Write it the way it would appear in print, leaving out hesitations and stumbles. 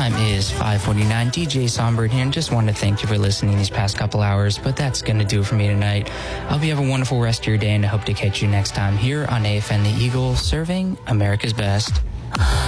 time is 5:49. DJ Songbird here, and just wanted to thank you for listening these past couple hours, but that's going to do it for me tonight. I hope you have a wonderful rest of your day, and I hope to catch you next time here on AFN The Eagle, serving America's best.